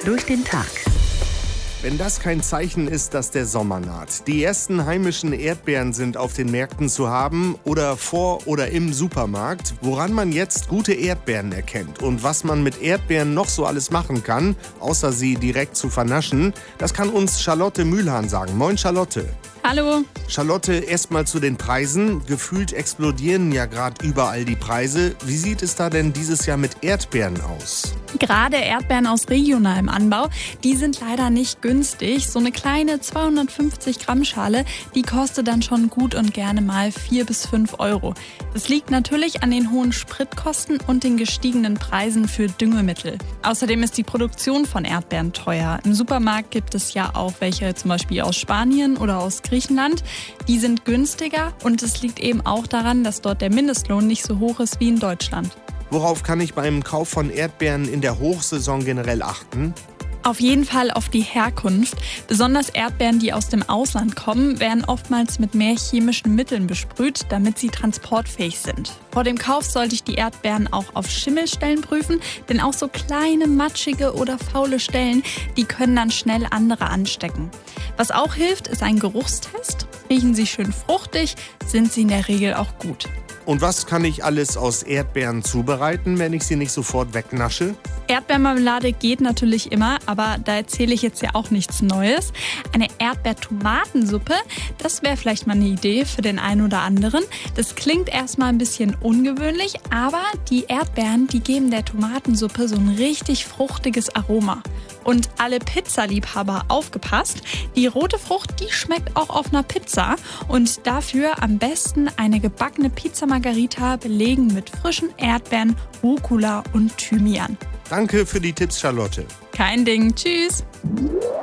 durch den Tag. Wenn das kein Zeichen ist, dass der Sommer naht. Die ersten heimischen Erdbeeren sind auf den Märkten zu haben oder vor oder im Supermarkt. Woran man jetzt gute Erdbeeren erkennt und was man mit Erdbeeren noch so alles machen kann, außer sie direkt zu vernaschen, das kann uns Charlotte Mühlhahn sagen. Moin Charlotte. Hallo. Charlotte, erstmal zu den Preisen. Gefühlt explodieren ja gerade überall die Preise. Wie sieht es da denn dieses Jahr mit Erdbeeren aus? Gerade Erdbeeren aus regionalem Anbau, die sind leider nicht günstig. So eine kleine 250 Gramm Schale, die kostet dann schon gut und gerne mal 4 bis 5 Euro. Das liegt natürlich an den hohen Spritkosten und den gestiegenen Preisen für Düngemittel. Außerdem ist die Produktion von Erdbeeren teuer. Im Supermarkt gibt es ja auch welche zum Beispiel aus Spanien oder aus Griechenland. Die sind günstiger und es liegt eben auch daran, dass dort der Mindestlohn nicht so hoch ist wie in Deutschland. Worauf kann ich beim Kauf von Erdbeeren in der Hochsaison generell achten? Auf jeden Fall auf die Herkunft. Besonders Erdbeeren, die aus dem Ausland kommen, werden oftmals mit mehr chemischen Mitteln besprüht, damit sie transportfähig sind. Vor dem Kauf sollte ich die Erdbeeren auch auf Schimmelstellen prüfen, denn auch so kleine, matschige oder faule Stellen, die können dann schnell andere anstecken. Was auch hilft, ist ein Geruchstest. Riechen sie schön fruchtig, sind sie in der Regel auch gut. Und was kann ich alles aus Erdbeeren zubereiten, wenn ich sie nicht sofort wegnasche? Erdbeermarmelade geht natürlich immer, aber da erzähle ich jetzt ja auch nichts Neues. Eine Erdbeertomatensuppe, das wäre vielleicht mal eine Idee für den einen oder anderen. Das klingt erstmal ein bisschen ungewöhnlich, aber die Erdbeeren, die geben der Tomatensuppe so ein richtig fruchtiges Aroma. Und alle Pizzaliebhaber aufgepasst, die rote Frucht, die schmeckt auch auf einer Pizza. Und dafür am besten eine gebackene Pizza Margherita belegen mit frischen Erdbeeren, Rucola und Thymian. Danke für die Tipps, Charlotte. Kein Ding, tschüss.